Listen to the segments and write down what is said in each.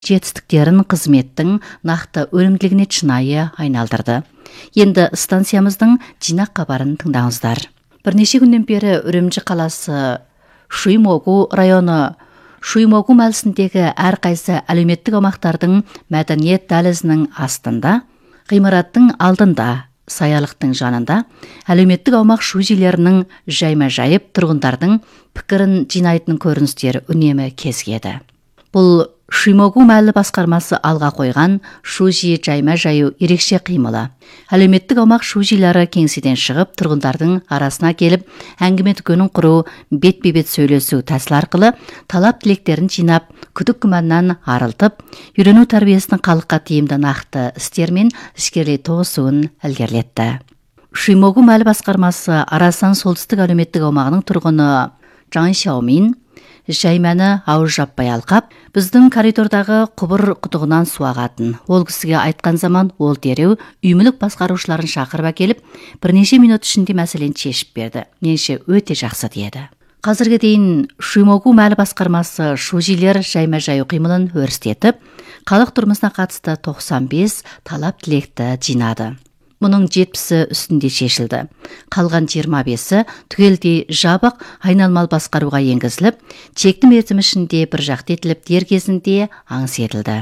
жетістіктерін қызметтің нақты өнімділігіне шынайы айналдырды. Енді станциямыздың жинақ хабарын тыңдаңыздар. Бірнеше күннен бері Үрімжі қаласы Шуймогу районы Шуймогу мәлісіндегі әрқайсы әлеуметтік аумақтардың мәдениет дәлізінің астында, ғимараттың алдында, саялықтың жанында әлеуметтік аумақ шужилерінің жайма-жайып тұрғындардың пікірін жинайтын көріністер үнемі кезгеді. Бұл Шуймогу мәлі басқармасы алға қойған шужи жайма-жаю ерекше қимылы. Әлеуметтік аумақ шужилары кеңседен шығып, тұрғындардың арасына келіп, әңгіме дүкенін құру, бет-бе-бет сөйлесу тәсіл арқылы талап тілектерін жинап, күдік күмәннан арылтып, үйрену тәрбиесінің халыққа тиімді нақты істермен іскерлей тоғысуын ілгерілетті. Шуймогу мәлі басқармасы Арасан солтүстік әлеуметтік аумағының тұрғыны Жан Шаомин жаймәні ауыз жаппай алқап, біздің коридордағы құбыр құдығынан су ағатын. Ол кісіге айтқан заман ол дереу үймілік басқарушыларын шақырып әкеліп, бірнеше минут ішінде мәселені шешіп берді. Меніңше өте жақсы деді. Қазірге дейін Шуймогу мәлі басқармасы шужилер жайма-жаю қимылын өрістетіп, халық тұрмысына қатысты 95 талап тілекті жинады. Мұның 70-і үстінде шешілді. Қалған 25-і түгелдей жабық айналмалы басқаруға енгізіліп, чекті мерзім ішінде бір жақты етіліп, дер кезінде аңыс етілді.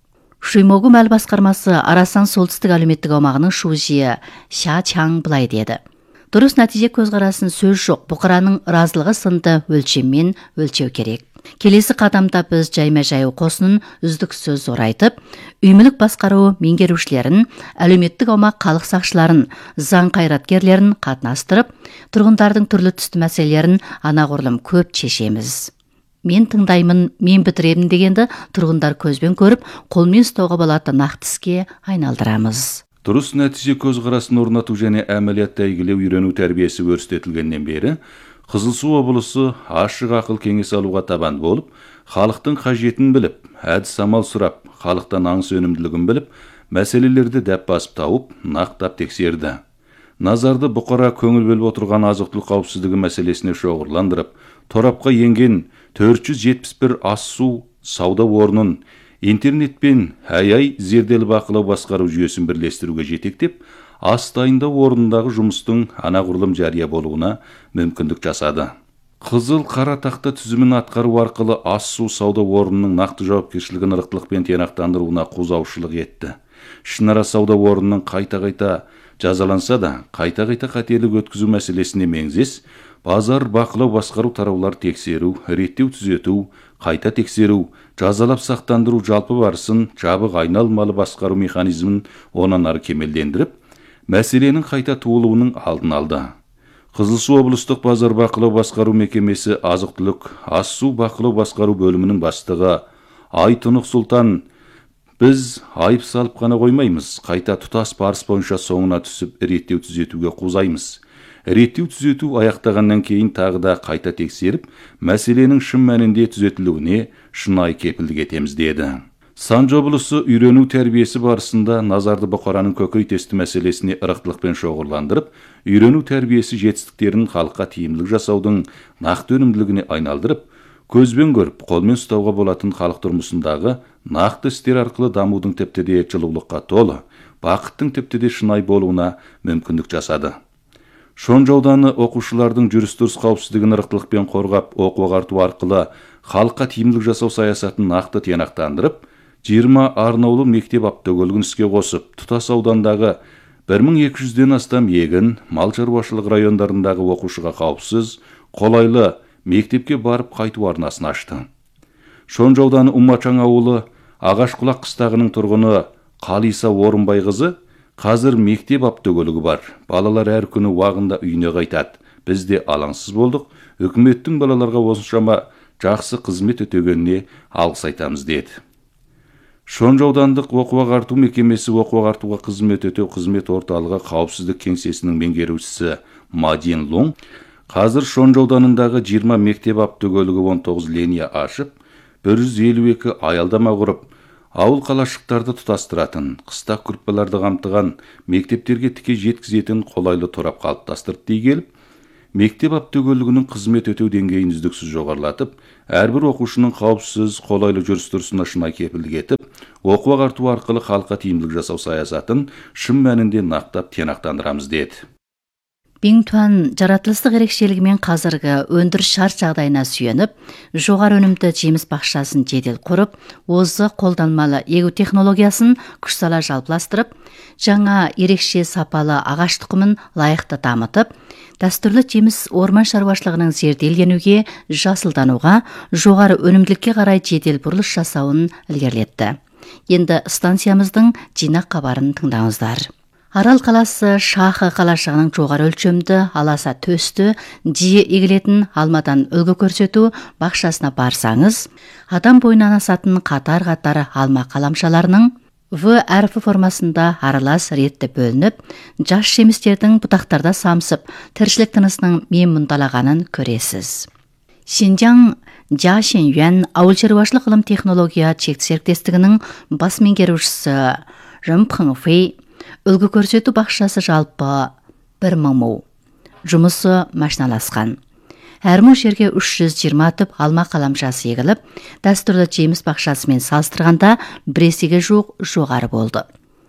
Шуймогу мәлі басқармасы Арасан солтүстік әлеуметтік аумағының шужиі Ша Чаң былай деді. Дұрыс нәтиже көзқарасын сөз жоқ, бұқараның разылығы сынды өлшеммен өлшеу керек. Келесі қадамда біз жайма-жаю қосынын үздіксіз орайтып, үймілік басқару меңгерушілерін, әлеуметтік аумақ халық сақшыларын, заң қайраткерлерін қатынастырып, тұрғындардың түрлі түсті мәселелерін анағұрлым көп шешеміз. Мен тыңдаймын, мен бітіремін дегенді тұрғындар көзбен көріп, қолмен ұстауға болатын нақты іске айналдырамыз. Дұрыс нәтиже көзқарасын орнату және әмәлиятта игілеу үйрену тәрбиесі өрістетілгеннен бері Қызылсу облысы ашық ақыл кеңес алуға табан болып, халықтың қажетін біліп, әдіс амал сұрап, халықтан аңыс өнімділігін біліп, мәселелерді дәп басып тауып, нақтап тексерді. Назарды бұқара көңіл бөліп отырған азық-түлік қауіпсіздігі мәселесіне шоғырландырып, торапқа енген 471 ас-су сауда орнын интернетпен ай зерделі бақылау басқару жүйесін бірлестіруге жетектеп, ас дайындау орнындағы жұмыстың анағұрлым жария болуына мүмкіндік жасады. Қызыл қара тақта түзімін атқару арқылы ас-су сауда орнының нақты жауапкершілігін ырықтылықпен тиянақтандыруына қозаушылық етті. Ішінара сауда орнының қайта-қайта жазаланса да, қайта-қайта қателік өткізу мәселесіне меңзес, базар бақылау басқару тараулар тексеру, реттеу түзету, қайта тексеру, жазалап сақтандыру жалпы барысын жабық айналмалы басқару механизмін онан ары кемелдендіріп, мәселенің қайта туылуының алдын алды. Қызылсу облыстық базар бақылау басқару мекемесі азық-түлік ас-су бақылау басқару бөлімінің бастығы Айтұнық Сұлтан, біз айып салып қана қоймаймыз, қайта тұтас барыс бойынша соңына түсіп реттеу түзетуге қозаймыз. Реттеу түзету аяқтағаннан кейін тағы да қайта тексеріп, мәселенің шын мәнінде түзетілуіне шынайы кепілдік етеміз деді. Санжы облысы үйрену тәрбиесі барысында назарды бұқараның көкейтесті мәселесіне ырықтылықпен шоғырландырып, үйрену тәрбиесі жетістіктерін халыққа тиімділік жасаудың нақты өнімділігіне айналдырып, көзбен көріп, қолмен ұстауға болатын халық тұрмысындағы нақты істер арқылы дамудың тіпті де жылулыққа толы, бақыттың тіпті де шынайы болуына мүмкіндік жасады. Шонжы ауданы оқушылардың жүріс-тұрыс қауіпсіздігін ырықтылықпен қорғап, оқу-ағарту арқылы халыққа тиімділік жасау саясатын нақты тиянақтандырып, 20 арнаулы мектеп автокөлігін іске қосып, тұтас аудандағы 1200-ден астам егін, мал шаруашылық райондарындағы оқушыға қауіпсіз, қолайлы мектепке барып қайту арнасын ашты. Шонжы ауданы Умачаң ауылы Ағашқұлақ қыстағының тұрғыны Қалиса Орынбайқызы қазір мектеп автокөлігі бар. Балалар әр күні уағында үйіне қайтады. Біз де алаңсыз болдық. Үкіметтің балаларға осыншама жақсы қызмет өтегеніне алғыс айтамыз деді. Шонжы аудандық оқу-ағарту мекемесі оқу-ағартуға қызмет өтеу қызмет орталығы қауіпсіздік кеңсесінің меңгерушісі Мадин Лун қазір Шонжы ауданындағы 20 мектеп автокөлігі 19 линия ашып, 152 аялдама құрып, ауыл қалашықтарды тұтастыратын, қыстақ күрпаларды қамтыған мектептерге тіке жеткізетін қолайлы торап қалыптастырды дей келіп, мектеп аптөгөлігінің қызмет өтеу деңгейін үздіксіз жоғарылатып, әрбір оқушының қауіпсіз, қолайлы жүріс-тұрысына шынайы кепілдік етіп, оқу ағарту арқылы халыққа тиімділік жасау саясатын шын мәнінде нақтап тиянақтандырамыз деді. Бингтуан жаратылыстық ерекшелігімен қазіргі өндіріс шарт жағдайына сүйеніп, жоғары өнімді жеміс бақшасын жедел құрып, озық қолданмалы егу технологиясын күш сала жалпыластырып, жаңа ерекше сапалы ағаш тұқымын лайықты дамытып, дәстүрлі жеміс орман шаруашылығының зерделенуге, жасылдануға, жоғары өнімділікке қарай жедел бұрылыс жасауын ілгерілетті. Енді станциямыздың жинақ хабарын тыңдаңыздар. Арал қаласы Шахы қалашығының жоғары өлшемді, аласа төсті, жиі егілетін алмадан үлгі көрсету бақшасына барсаңыз, адам бойынан асатын қатар-қатар алма қаламшаларының В әрпі формасында аралас ретті бөлініп, жас жемістердің бұтақтарда самсып, тіршілік тынысының мен мұндалағанын көресіз. Шинжаң Жашин-Юан ауыл шаруашылық ғылым технология шекті серіктестігінің бас меңгерушісі Рымпыңфей үлгі көрсету бақшасы жалпы 1000 му. Жұмысы машиналасқан. Әр му жерге 320 түп алма қаламшасы егіліп, дәстүрлі жеміс бақшасымен салыстырғанда біресіге жуық жоғары болды.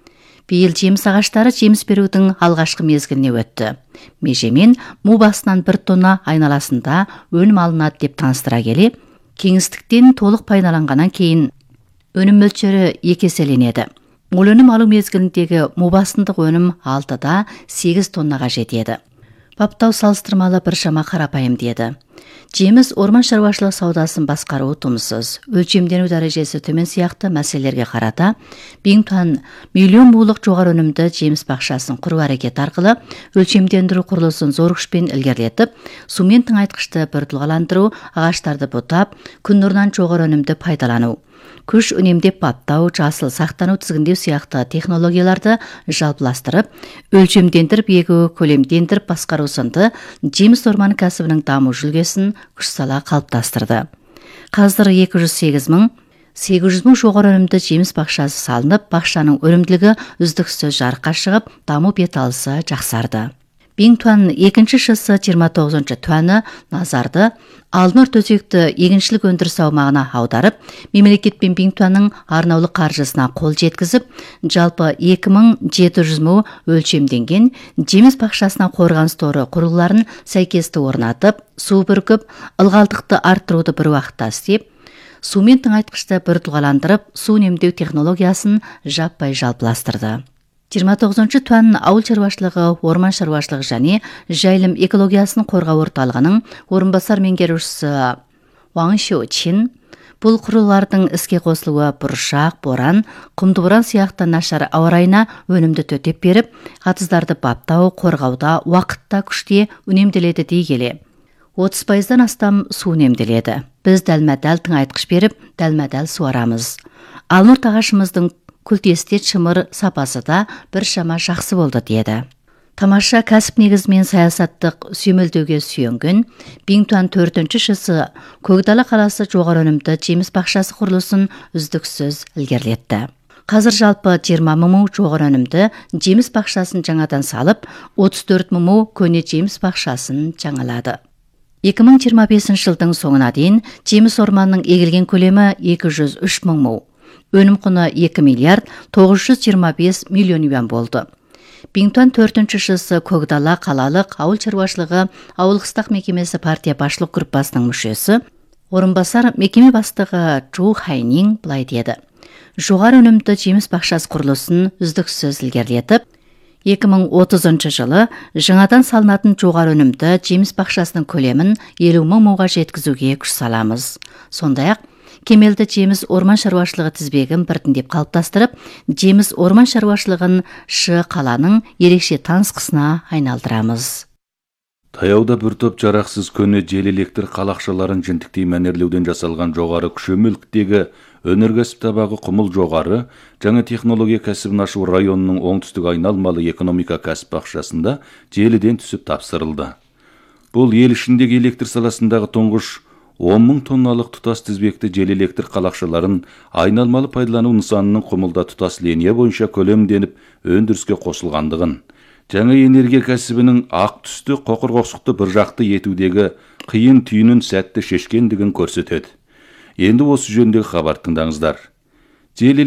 Биыл жеміс ағаштары жеміс берудің алғашқы мезгіліне өтті. Межемен му басынан 1 тонна айналасында өнім алынады деп таныстыра келе, кеңістіктен толық пайдаланғаннан кейін өнім мөлшері 2 еселенеді. Мол өнім алу мезгіліндегі му басындық өнім 6-да 8 тоннаға жетеді. Баптау салыстырмалы біршама қарапайым деді. Жеміс орман шаруашылық саудасын басқару тумсыз, өлшемдену дәрежесі төмен сияқты мәселелерге қарата, Бингтуан миллион мулық жоғары өнімді жеміс бақшасын құру әрекеті арқылы өлшемдендіру құрылысын зор күшпен ілгерілетіп, сумен тыңайтқышты біртұлғаландыру, ағаштарды бұтап, күн нұрынан жоғары өнімді пайдалану, күш үнемдеп баптау, жасыл сақтану тізгіндеу сияқты технологияларды жалпыластырып, өлшемдендіріп егу, көлемдендіріп басқару сынды жеміс орманы кәсібінің даму жүлгесін күш сала қалыптастырды. Қазір 208 мың жоғары өнімді жеміс бақшасы салынып, бақшаның өнімділігі үздіксіз жарыққа шығып, даму беталысы жақсарды. Бингтуан екінші шысы 29 туаны назарды Алтынор төсекті егіншілік өндіріс аумағына аударып, мемлекет пен Бингтуанның арнаулы қаржысына қол жеткізіп, жалпы 2700 му өлшемденген жеміс бақшасына қорғаныс торы құрылғыларын сәйкесті орнатып, су бүркіп, ылғалдықты арттыруды бір уақытта істеп, сумен тыңайтқышты біртұлғаландырып, су үнемдеу технологиясын жаппай жалпыластырды. 29 туан ауыл шаруашылығы, орман шаруашылығы және жайылым экологиясын қорғау орталығының орынбасар меңгерушісі Ван Шоучин бұл құрылғылардың іске қосылуы бұршақ, боран, құмды боран сияқты нашар ауа райына өнімді төтеп беріп, қатыздарды баптау, қорғауда уақытта күште үнемделеді дей келе. 30%-дан астам су үнемделеді. Біз дәлме-дәл тыңайтқыш беріп, дәлме-дәл суарамыз. Алмұрт ағашымыздың күлтестет шымыр сапасы да біршама жақсы болды деді. Тамаша кәсіп негізімен саясаттық сүйемелдеуге сүйенген Бингтуан 4-ші шысы Көкдала қаласы жоғары өнімді жеміс бақшасы құрылысын үздіксіз ілгерілетті. Қазір жалпы 20 му жоғары өнімді жеміс бақшасын жаңадан салып, 34 му көне жеміс бақшасын жаңалады. 2025 жылдың соңына дейін жеміс орманның егілген көлемі 203 мың му. Өнім құны 2 миллиард 925 миллион юан болды. Бингтуан 4-ші шысы Көкдала қалалық ауыл шаруашылығы ауыл қыстақ мекемесі партия басшылық группасының мүшесі, орынбасар мекеме бастығы Чжу Хайнин былай деді. Жоғары өнімді жеміс бақшасы құрылысын үздіксіз ілгерілетіп, 2030 жылы жаңадан салынатын жоғары өнімді жеміс бақшасының көлемін 50 мың муға жеткізуге күш саламыз. Сондай-ақ кемелді жеміс орман шаруашылығы тізбегін біртіндеп қалыптастырып, жеміс орман шаруашылығын қаланың ерекше танысқысына айналдырамыз. Таяуда бір топ жарақсыз көне жел электр қалақшаларын жентіктей мәнерлеуден жасалған жоғары күшемеліктегі өнеркәсіп табағы құмыл жоғары жаңа технология кәсібін ашу районының оңтүстік айналмалы экономика кәсіп бақшасында желіден түсіп тапсырылды. Бұл ел ішіндегі электр саласындағы тұңғыш 10 мың тонналық тұтас тізбекті жел электр қалақшаларын айналмалы пайдалану нысанының құмылда тұтас линия бойынша көлемденіп өндіріске қосылғандығын, жаңа энергия кәсібінің ақ түсті қоқыр қоқсықты бір жақты етудегі қиын түйінін сәтті шешкендігін көрсетеді. Енді осы жөніндегі хабар тыңдаңыздар.